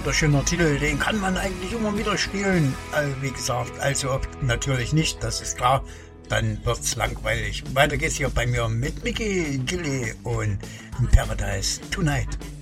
wunderschöner Titel, den kann man eigentlich immer wieder spielen. Wie gesagt, allzu oft natürlich nicht, das ist klar. Dann wird's langweilig. Weiter geht's hier bei mir mit Mickey Gilly und Paradise Tonight.